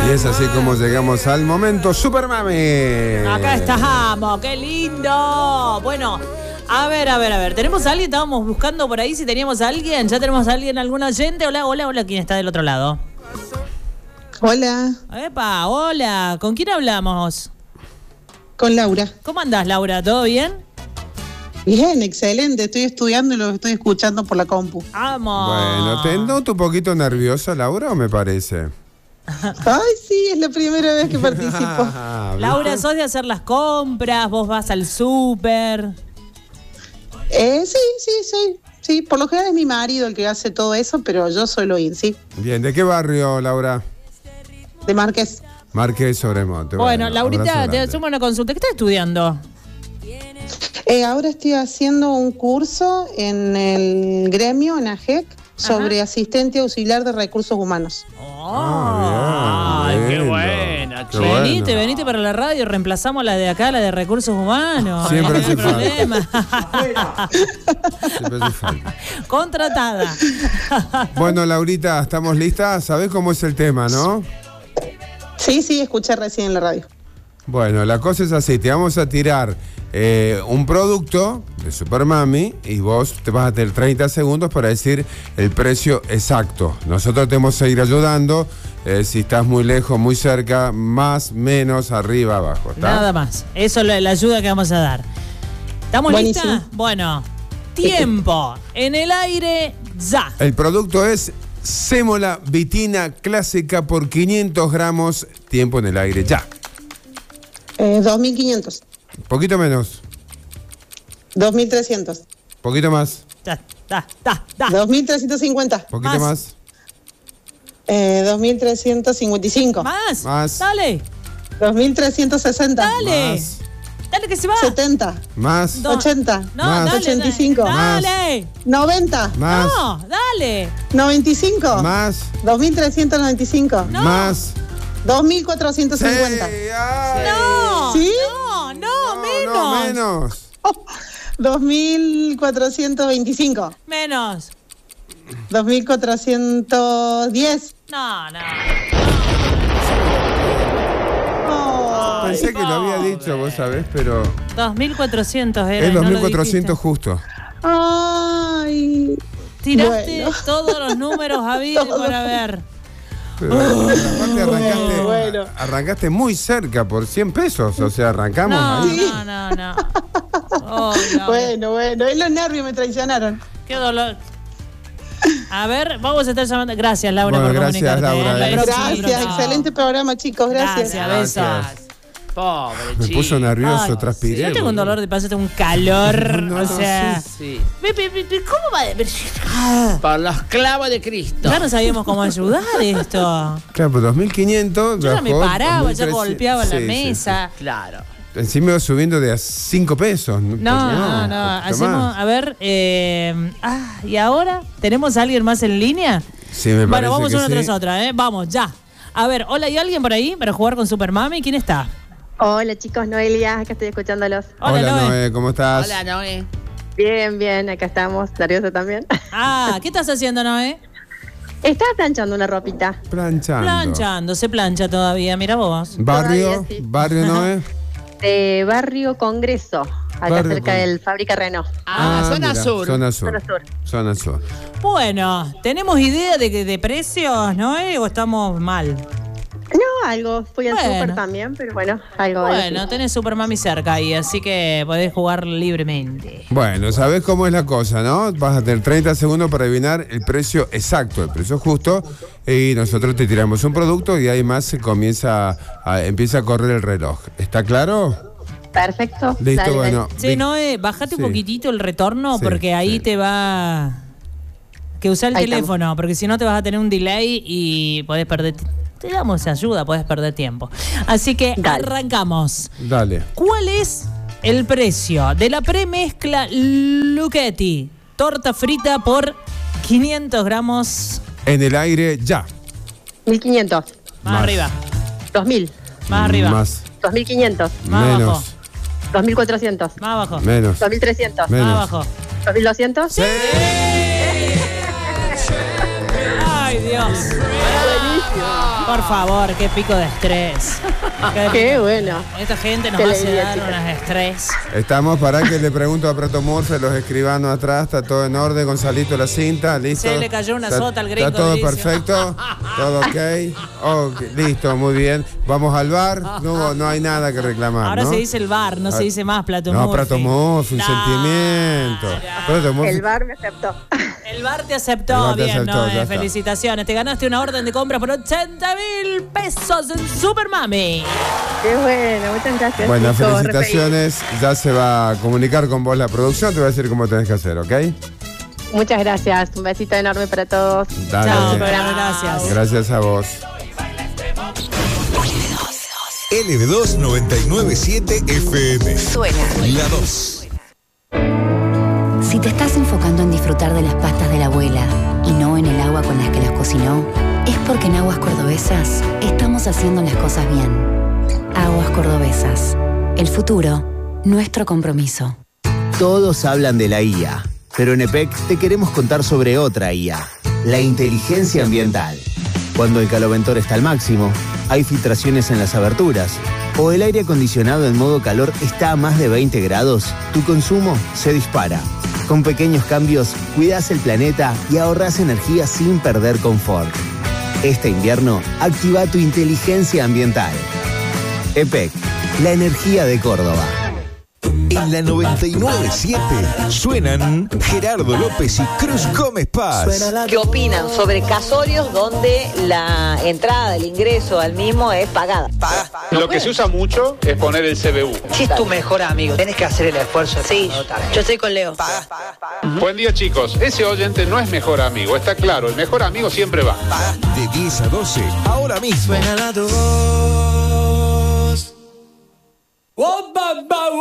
Y es así como llegamos al momento Super Mami. Acá estamos, qué lindo. Bueno, a ver. ¿Tenemos a alguien? Estábamos buscando por ahí si teníamos a alguien. ¿Ya tenemos a alguien, algún oyente? Hola, ¿quién está del otro lado? Hola. Epa, hola. ¿Con quién hablamos? Con Laura. ¿Cómo andás, Laura? ¿Todo bien? Bien, excelente. Estoy estudiando y lo estoy escuchando por la compu. ¡Vamos! Bueno, ¿te noto un poquito nerviosa, Laura, o me parece? Ay, sí, es la primera vez que participo. Laura, ¿sos de hacer las compras? ¿Vos vas al súper? Sí. Por lo general es mi marido el que hace todo eso, pero yo suelo ir, sí. Bien, ¿de qué barrio, Laura? De Márquez. Márquez Sobremonte. Bueno, Laurita, te hacemos una consulta. ¿Qué estás estudiando? Ahora estoy haciendo un curso en el gremio, en AGEC, sobre asistente auxiliar de recursos humanos. ¡Ay, qué buena, che! Venite para la radio, reemplazamos la de acá, la de recursos humanos. Siempre hace problema. Siempre hace falta. Contratada. Bueno, Laurita, ¿estamos listas? ¿Sabés cómo es el tema, no? Sí, escuché recién en la radio. Bueno, la cosa es así, te vamos a tirar un producto de Super Mami y vos te vas a tener 30 segundos para decir el precio exacto. Nosotros te vamos a ir ayudando, si estás muy lejos, muy cerca, más, menos, arriba, abajo. ¿Está? Nada más, eso es la ayuda que vamos a dar. ¿Estamos listas? Bueno, tiempo en el aire ya. El producto es sémola vitina clásica por 500 gramos, tiempo en el aire ya. 2.500. Poquito menos. 2.300. Poquito más. Da. 2.350. Poquito más. 2.355. Más. Dale. 2.360. Dale. Más. Dale que se va. 70. Más. 80. No, Más. dale. 85. Dale. 90. Más. No, dale. 95. Más. 2.395. No. Más. 2.450. Sí, ay. No. ¿Sí? No, menos. No, menos. 2.425. Menos. 2.410. No. Pensé que lo había dicho, vos sabés, pero 2.400 era. es no lo 2.400 dijiste. justo. Ay. Tiraste Bueno. todos los números habidos y por haber. Pero aparte bueno. arrancaste muy cerca por 100 pesos, o sea, arrancamos No. ahí. Oh, no. Bueno, es los nervios me traicionaron. Qué dolor. A ver, vamos a estar llamando. Gracias, Laura, Bueno, por gracias, comunicarte. Laura. La próxima, Gracias, pronto. excelente programa, chicos, gracias. Gracias, besos. Pobre Me chico. puso nervioso, Ay, transpiré. Yo tengo un boludo. dolor de paso, tengo un calor. No, o sea. Sí. ¿Cómo va? Por los clavos de Cristo. Ya no sabíamos cómo ayudar esto. Claro, pues 2.500. Yo ya me bajó, paraba, ya 2.300. golpeaba la Sí, mesa. Claro. sí. Encima iba subiendo de a 5 pesos. No. poquito Hacemos, más. a ver, ¿y ahora? ¿Tenemos a alguien más en línea? Sí, me parece Bueno, vamos que una sí. tras otra, Vamos, ya. A ver, hola, ¿hay alguien por ahí para jugar con Super Mami? ¿Quién está? Hola chicos, Noelia, acá estoy escuchándolos. Hola, Noé, ¿cómo estás? Hola, Noé. Bien, acá estamos, nerviosa también. ¿Qué estás haciendo, Noé? Estaba planchando una ropita. Planchando. Se plancha todavía, mira vos. Barrio, Todavía sí. barrio Noé. De Barrio Congreso, acá Barrio cerca Congreso. del Fábrica Renault. Zona mira, sur. Zona sur. Zona sur. Zona sur. Bueno, ¿tenemos idea de precios, Noé, o estamos mal? No, algo, fui al Bueno. súper también, pero bueno, algo. Bueno, tenés Super Mami cerca ahí, así que podés jugar libremente. Bueno, sabés cómo es la cosa, ¿no? Vas a tener 30 segundos para adivinar el precio exacto, el precio justo, y nosotros te tiramos un producto y ahí más se empieza a correr el reloj. ¿Está claro? Perfecto. Listo, dale, bueno. Sí, Noé, bajate Sí. un poquitito el retorno Sí, porque ahí sí. te va que usar el Ahí teléfono, porque si no te vas a tener un delay y podés perder. Te damos ayuda, podés perder tiempo. Así que Dale. arrancamos. Dale. ¿Cuál es el precio de la premezcla Lucchetti? Torta frita por 500 gramos. En el aire, ya. 1.500, Más Más. arriba. 2.000, Más arriba. Más. 2.500, Más abajo. Menos. 2.400, Más abajo. Menos. 2.300, Menos. Más abajo. 2.200. Sí. Ay, Dios. Buenísimo. Por favor, qué pico de estrés. Qué bueno. Esta gente nos Qué hace alegría, dar chicas. unas estrés. Estamos para que le pregunto a Prato Murphy, los escribanos atrás, está todo en orden, Gonzalito la cinta, listo. Se le cayó una Está- sota al gringo, Está todo dice. perfecto, todo ok, listo, muy bien. Vamos al bar, no hay nada que reclamar, Ahora ¿no? se dice el bar, no se dice más Prato No, Murphy. Prato Murphy, un Claro. sentimiento. Prato Murphy. El bar me aceptó. El bar te aceptó, El bar te bien, aceptó, ¿no? ya está. Felicitaciones. Te ganaste una orden de compra por 80.000 pesos en Super Mami. Qué bueno, muchas gracias. Bueno, chicos, felicitaciones. Ya se va a comunicar con vos la producción, te va a decir cómo tenés que hacer, ¿ok? Muchas gracias. Un besito enorme para todos. Dale. Chao, programa. gracias. Gracias a vos. LB2 997 FM. Suena. La 2. Si te estás enfocando en disfrutar de las pastas de la abuela y no en el agua con las que las cocinó, es porque en Aguas Cordobesas estamos haciendo las cosas bien. Aguas Cordobesas. El futuro, nuestro compromiso. Todos hablan de la IA, pero en EPEC te queremos contar sobre otra IA, la inteligencia ambiental. Cuando el caloventor está al máximo, hay filtraciones en las aberturas, o el aire acondicionado en modo calor está a más de 20 grados, tu consumo se dispara. Con pequeños cambios, cuidas el planeta y ahorras energía sin perder confort. Este invierno, activa tu inteligencia ambiental. EPEC, la energía de Córdoba. En la 997 suenan Gerardo López y Cruz Gómez Paz. ¿Qué opinan sobre casorios donde la entrada, el ingreso al mismo es pagada? Lo que se usa mucho es poner el CBU. Si es tu mejor amigo, tienes que hacer el esfuerzo. Sí, yo estoy con Leo. Buen día, chicos. Ese oyente no es mejor amigo, está claro. El mejor amigo siempre va. De 10 a 12, ahora mismo. Suena la 2.